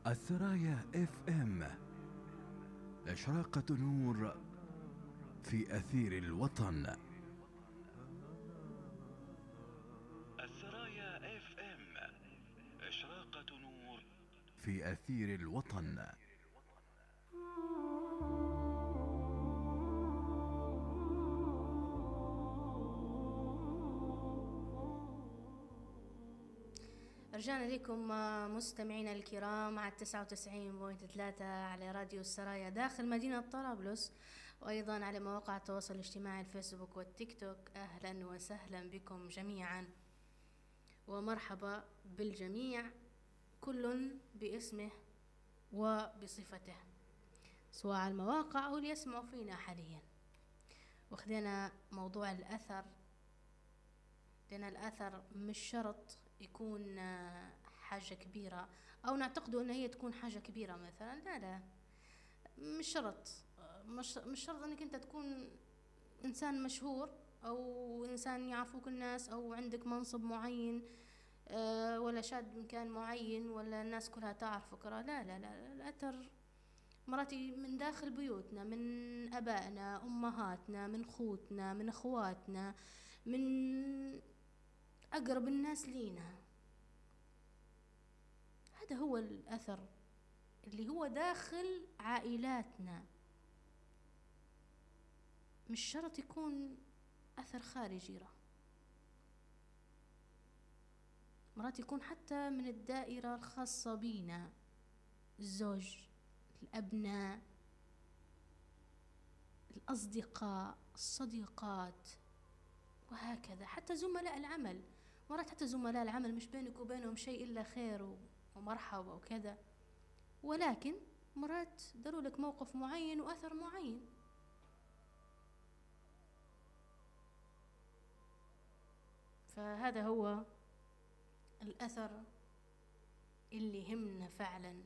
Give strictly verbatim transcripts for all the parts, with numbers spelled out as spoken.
السرايا اف ام، إشراقة نور في أثير الوطن. السرايا اف ام، إشراقة نور في أثير الوطن. رجعنا لكم مستمعينا الكرام على تسعة وتسعين فاصلة ثلاثة على راديو السرايا داخل مدينة طرابلس، وأيضا على مواقع التواصل الاجتماعي الفيسبوك والتيك توك. أهلا وسهلا بكم جميعا ومرحبا بالجميع، كل باسمه وبصفته، سواء على المواقع أو اللي يسمعوا فينا حاليا. وخذنا موضوع الأثر، لأن الأثر مش شرط يكون حاجة كبيرة أو نعتقدوا أن هي تكون حاجة كبيرة مثلا. لا لا، مش شرط مش, مش شرط أنك أنت تكون إنسان مشهور أو إنسان يعرفوك الناس أو عندك منصب معين ولا شاد مكان معين ولا الناس كلها تعرفك. لا لا لا، الأثر مراتي من داخل بيوتنا، من أبائنا أمهاتنا، من خوتنا، من أخواتنا، من أقرب الناس لينا. هذا هو الأثر اللي هو داخل عائلاتنا، مش شرط يكون أثر خارجي، راه مرات يكون حتى من الدائرة الخاصة بينا، الزوج، الأبناء، الأصدقاء، الصديقات، وهكذا. حتى زملاء العمل، مرات حتى زملاء العمل مش بينك وبينهم شيء إلا خير ومرحبا وكذا، ولكن مرات داروا لك موقف معين وأثر معين. فهذا هو الأثر اللي يهمنا فعلا.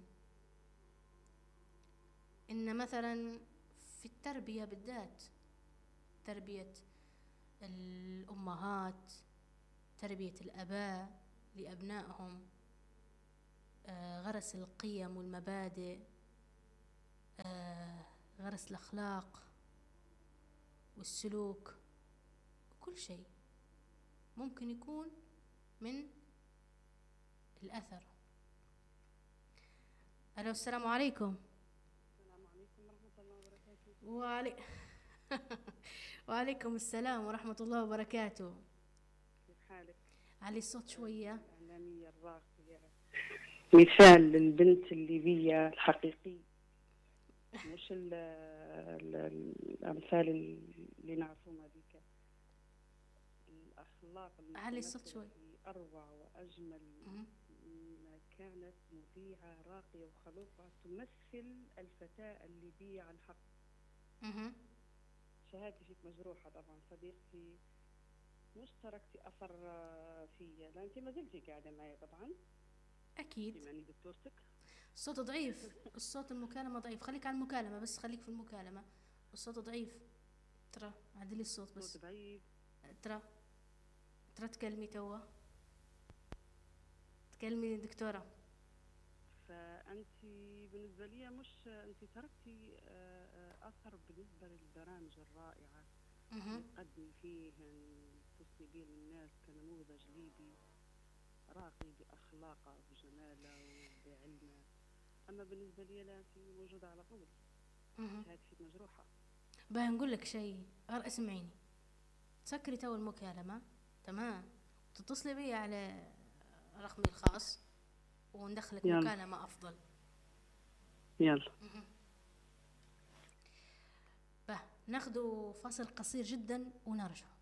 إن مثلا في التربية بالذات، تربية الأمهات، تربية الآباء لأبنائهم، آه، غرس القيم والمبادئ، آه، غرس الأخلاق والسلوك، كل شيء ممكن يكون من الأثر. ألو، السلام عليكم. السلام عليكم ورحمة الله وبركاته. وعلي... وعليكم السلام ورحمة الله وبركاته. كيف حالك؟ علي الصوت شوية. الإعلامية الراقية، مثال للبنت الليبية الحقيقية، مش ال ال الأمثال اللي نعرفهم هذيك. الأخلاق علي الصوت شوي. أروع وأجمل ما كانت مذيعة راقية وخلوقة تمثل الفتاة الليبية عن حق. اها، شهادتي فيك مجروحة طبعا صديقتي، مش تركتي أثر فيا، لا أنت ما زلتي قاعدة معي طبعا أكيد. بما أني دكتورتك. الصوت ضعيف، الصوت المكالمة ضعيف، خليك على المكالمة بس، خليك في المكالمة. الصوت ضعيف، ترى عدلي الصوت بس. صوت ضعيف. ترى ترى تكلمي توا، تكلمي دكتورة. فأنت بالنسبة لي مش أنت تركتي أثر بالنسبة للبرامج الرائعة اللي تقدمي فيهن، تصلي بين الناس كنموذج ليبي راقي بأخلاقه وبجماله وبعلمه. أما بالنسبة لي لا، أنت موجودة على طول، شهادتك مجروحة. بقى نقول لك شيء، اسمعيني، تسكري تو المكالمة تمام، وتتصلي بي على رقمي الخاص وندخلك يلا. مكالمة أفضل. يلا. بقى ناخدوا فاصل قصير جدا ونرجع.